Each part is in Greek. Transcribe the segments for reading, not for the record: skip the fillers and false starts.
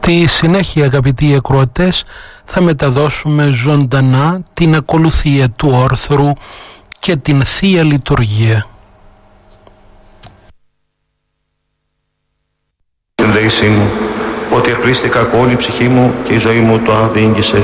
Στη συνέχεια, αγαπητοί ακροατές, θα μεταδώσουμε ζωντανά την ακολουθία του όρθρου και την Θεία Λειτουργία. Την δεήσή μου, ότι εκρίστηκα κόλλη η ψυχή μου και η ζωή μου το άδειγγισε.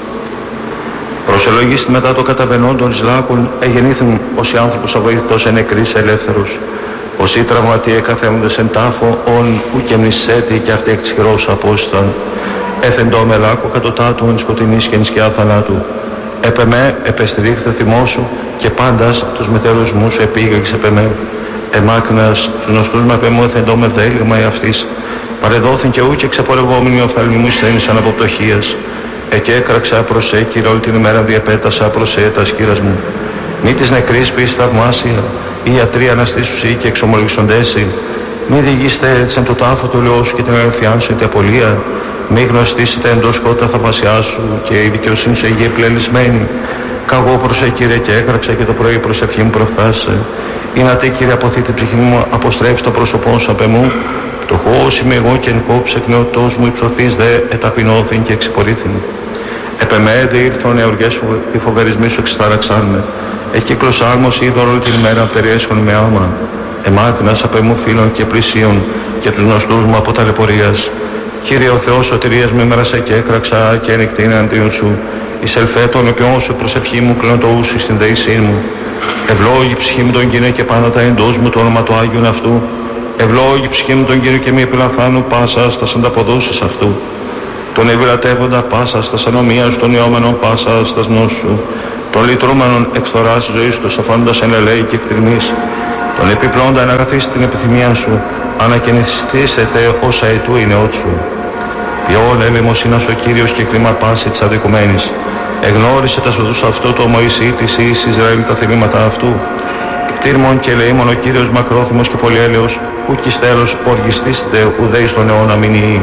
Προσελογίστη μετά το καταβαινόντων εις λάκων, εγεννήθην ως οι άνθρωπος αβοήθητος εν νεκρής ελεύθερος. Όσοι τραυματίε καθέμοντες εν τάφο, ον ουκ εμνησέτη και αυτοί εκ της χειρός απόσταν. Έθεντο με λάκο κατωτάτου εν σκοτεινής και εν σκιά θανάτου. Επ' εμέ επεστηρίχθε θυμό σου και πάντας τους μετέρους μου σου επήγαγες επ' εμέ. Εμάκνας τους νοστούς με επ' εμού έθεντο με δέλυγμα αυτής. Παρεδόθην και ούκ εξαπορευόμενοι οφθαλμοί μου σθένησαν από πτωχίας. Εκεί έκραξα προς Κύριε όλη την ημέρα διεπέτασα προς τα σκύρας μου. Μη της νεκρής πεις θαυμάσια, οι ιατροί αναστήσουσι και εξομολογησοντέσι. Μη διηγείστε έτσι εν το τάφο του Λεού σου και την ελευθεριά σου η απολία. Μη γνωστήσετε εντός σκότα θαυμασιά σου και η δικαιοσύνη σου εγγύη πλελισμένη. Καγώ προς Κύριε και έκραξα και το πρωί προσευχή μου προφθάσε. Ή να τε Κύριε αποθεί την ψυχή μου, αποστρέψει το πρόσωπό σου απ' εμού. Πτωχός είμαι εγώ και εν κόψε εκνεωτός μου υψωθείς δε εταπεινώθην και εξυπορήθην. Επ' εμέ δε ήρθον εωργές σου, οι φοβερισμοί σου εξτάραξαν με. Εκύκλωσαν μου είδωρ όλη την ημέρα περιέσχον με άμα. Εμάκνας απ' εμού φίλων και πλησίων και τους γνωστούς μου από ταλαιπωρίας. Κύριε ο Θεός σωτηρίας με μέρασε και έκραξα και ενεκτήν αντίον σου. Εισελφέ τον οποίον σου προσευχή μου κλείνω το ούσι στην δεήσή μου. Ευλόγη ψυχή μου τον Κύριε και πάνω τα εντός μου το όνομα του Άγιον αυτού. Ευλόγη ψυχή μου τον Κύριο και μη επιλαθάνου πάσα στα ανταποδόσεις αυτού. Τον ευηλατεύοντα πάσα στα ανομίας, τον ιόμενον πάσα στα νόσου. Τον λυτρούμενον εκθοράς ζωής του, σαφάνοντας εν ελέη και εκτριμής. Τον επιπλώντα εν αγαθείς την επιθυμία σου, ανακαινιστήσετε όσα ετού είναι ότσου. Ποιόν ελεημοσύνας ο Κύριος και κρίμα πάση της αδικουμένης. Εγνώρισε τα σοδούς αυτού το Μωυσή της εις Ισραήλ τα θελήματα αυτού. Εκτήρμον και ελεήμον ο Κύριος μακρόθυμος και πολυέλεος, ουκ εις τέλος οργιστήσετε ουδέ εις τον αιώνα μηνύει.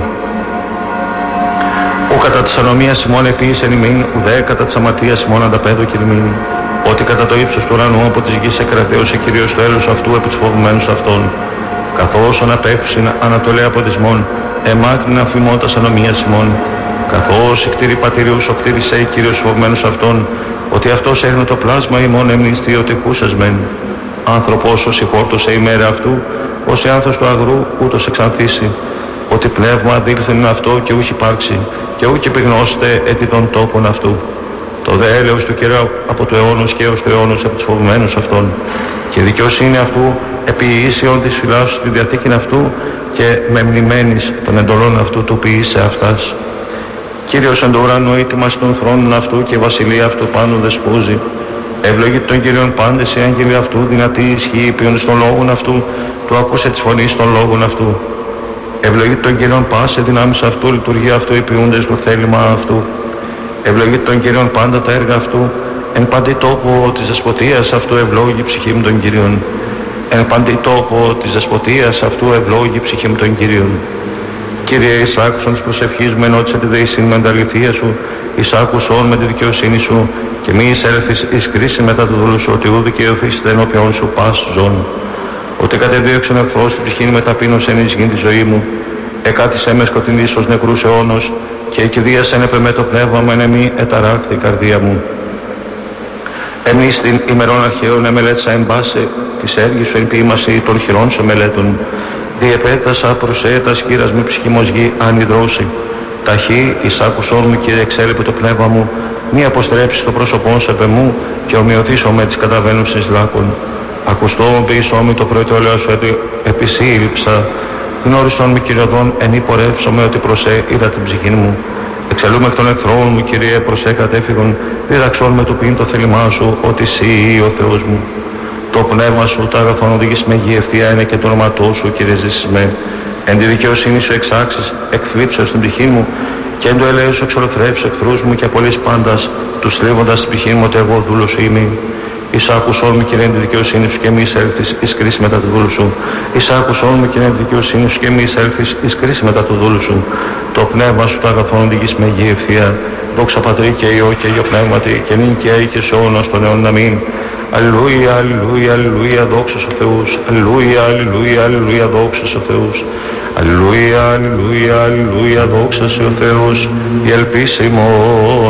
Ου κατά της ανομίας ημών επίησεν ημίν, ουδέ κατά της αμαρτίας ημών ανταπέδωκεν ημίν. Ότι κατά το ύψος του ουρανού από της γης εκρατέωσε Κυρίως το έλεος αυτού επί τους φοβουμένους αυτών. Καθώς αναπέχουσιν ανατολέ από της μόν, εμάκρυνα αφημώτας ανομίας ημών. Καθώς εκτήρη πατηριούς οκτήρισε Κύριος φοβουμένους αυτών, ότι αυτός έγινε το πλάσμα ημών εμνηστή ότι κούσες μεν. Άνθρωπος ως ηχόρτωσε η μέρα αυτού, ως η άνθος του αγρού ούτως εξανθήσει. Ότι πνεύμα δήλθεν αυτό και ούχ υπάρξει, και ούχ επιγνώσετε έτι των τόπων αυτού. Το δε έλεος του Κυρίου από του αιώνος και έως του αιώνος από τους φοβουμένους αυτών. Και η δικαιοσύνη αυτού επί ίσιον της φυλάς στη διαθήκην αυτού και μεμνημένης των εντολών αυτού του ποιήσε αυτάς. Κύριος εν το ουρανό ήτοιμας των θρόνων αυτού και η βασιλεία αυτού πάνω δεσπόζει. Ευλογεί τον Κύριον πάντες οι άγγελοι αυτού, δυνατή ισχύει ποιον στον λόγων αυτού, του ακούσε της φωνής των λόγων αυτού. Ευλογεί τον Κύριον πάσε δυνάμεις αυτού, λειτουργία αυτού, οι ποιούντες το θέλημα αυτού. Ευλογεί τον Κύριον πάντα τα έργα αυτού, εν παντή τόπο της δεσποτείας αυτού ευλόγη ψυχή μου τον Κύριον. Εν παντή τόπο της δεσποτείας αυτού ευλόγη ψυχή μου τον Κύριον. Κύριε, εις άκουσον της προσευχής μου, ενώτισε τη δεησήν με τα αληθεία σου, εις άκουσον με τη δικαιοσύνη σου, και μη εισέλθεις εις κρίση μετά του δούλου σου, ότι ου δικαιωθήσετε ενώπιον σου πας ζών. Ότι κατεδίωξεν εχθρός την ψυχήν με ταπείνωσεν εις γην τη ζωή μου, εκάθισε με σκοτεινής ως νεκρούς αιώνος, και εκηδίασεν επ' εμέ το πνεύμα μου εν εμή εταράκτη η καρδία μου. Εμείς την ημερών αρχαίων εμελέτησα εν πάση της έργης σου εν ποίημαση των χειρών σου μελέτων. Διεπέτασα προς τα σκύρας μου ψυχήμος γη ανιδρώση. Ταχύ εις άκουσόν μου Κύριε εξέλιπε το πνεύμα μου, μη αποστρέψεις το πρόσωπό σου επ' εμού και ομοιωθήσω με τις καταβαίνουσες λάκων. Ακουστώ ποιησό μου το πρώτο ελαιό σου επισύλληψα. Γνώρισον με Κυριοδόν εν υπορεύσομαι ότι προσέ είδα την ψυχή μου. Εξελούμε εκ των εχθρών μου Κύριε προσέ κατέφυγον, διδαξόν με το ποιήν το θέλημά σου ότι εσύ ο Θεός μου. Το πνεύμα σου τα αγαθόν οδηγείς με γη ευθεία είναι και το όνοματό σου Κύριε ζήσεις με. Εν τη δικαιοσύνη σου εξάξεις εκθλίψεως στην ψυχή μου και εν το ελέος σου εξολοθρεύεις εχθρούς μου και απολύς πάντας τους θλίβοντας στην ψυχή μου ότι εγώ δούλος σου είμαι. Εις άκουσόν μου Κύριε εν τη δικαιοσύνη σου και μη εισέλθεις εις κρίση μετά του δούλου σου. Εις άκουσόν μου Κύριε εν τη δικαιοσύνη σου και μη εισέλθεις εις κρίση μετά του δούλου σου. Το πνεύμα σου τα αγαθόν οδηγείς με γη ευθεία. Δόξα Πατρί και Υιό και Υιό Πνεύματι και νυν και αεί και σε αιώνας των αιώνων αμήν. Αλληλούια, αλληλούια, αλληλούια, δόξα ο Θεούς. Αλληλούια, αλληλούια, αλληλούια, δόξα ο Θεούς. Αλληλούια, αλληλούια, αλληλούια, δόξα σε ο Θεός, η ελπίση ημών.